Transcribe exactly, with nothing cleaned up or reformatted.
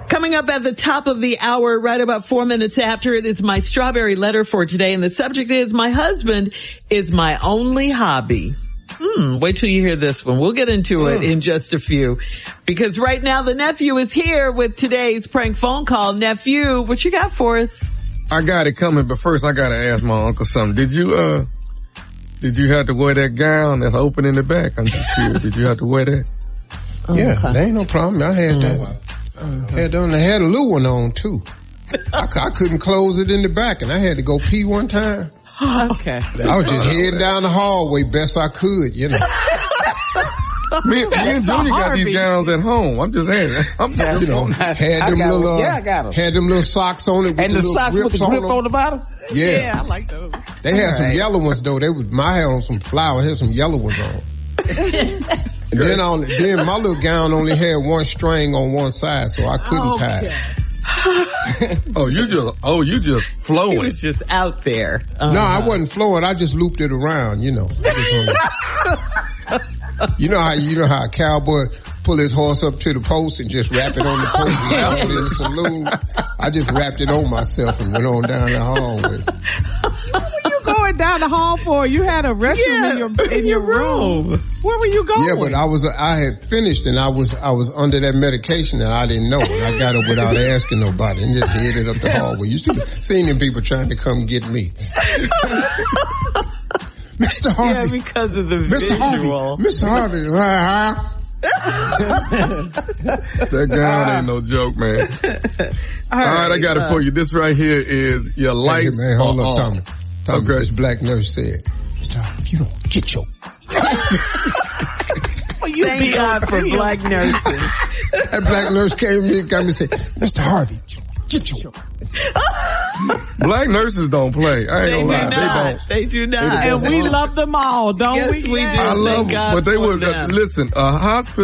Coming up at the top of the hour, right about four minutes after it, is my strawberry letter for today. And the subject is, my husband is my only hobby. Hmm, wait till you hear this one. We'll get into mm. it in just a few. Because right now the nephew is here with today's prank phone call. Nephew, what you got for us? I got it coming, but first I gotta ask my uncle something. Did you, uh, did you have to wear that gown that's open in the back? I'm just curious. Did you have to wear that? Oh, yeah, okay. There ain't no problem. I had that. Mm. I had on, I had a little one on too. I, I couldn't close it in the back, and I had to go pee one time. Okay. I was just heading down the hallway best I could, you know. me, me and Junior got these gowns at home. I'm just saying. I'm just, you know, had them little, uh, yeah, I got them. Had them little socks on it. With and the, the socks with the grip on, on the bottom? Yeah. Yeah, I like those. They had All some right. yellow ones though. They was, my hair on some flowers, had some yellow ones on. And then on, then my little gown only had one string on one side, so I couldn't oh, tie it. oh, you just, oh, you just flowing. It was just out there. Uh-huh. No, I wasn't flowing. I just looped it around, you know. You know how, you know how a cowboy pull his horse up to the post and just wrap it on the post and wrap it in the saloon. I just wrapped it on myself and went on down the hallway. Going down the hall for? You had a restroom yeah, in your in your room. Where were you going? Yeah, but I was I had finished and I was I was under that medication and I didn't know, and I got up without asking nobody and just headed up the hallway. You should have seen them people trying to come get me. Mister Harvey. Yeah, because of the Mister visual. Harvey. Mister Harvey. Uh-huh. That gown ain't no joke, man. All right, All right I got uh, it for you. This right here is your lights. Hey, man, hold are up, Tommy. on. Tommy, Okay. This black nurse said, Mister Harvey, if you don't get your... well, you Thank God for black nurses. That black nurse came to me and got me and said, Mister Harvey, get your... Black nurses don't play. I ain't they gonna do lie. Not. They don't. They do not. And we love them all, don't yes, we? we Yes. do. I love them, but they would, uh, listen, a hospital